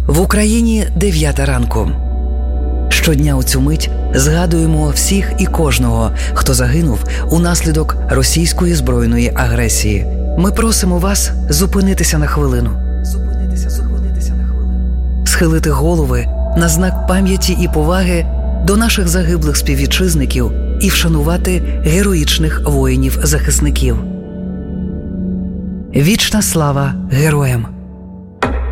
В Україні 9 ранку. Щодня у цю мить згадуємо всіх і кожного, хто загинув унаслідок російської збройної агресії. Ми просимо вас зупинитися на хвилину. Схилити голови на знак пам'яті і поваги до наших загиблих співвітчизників і вшанувати героїчних воїнів-захисників. Вічна слава героям!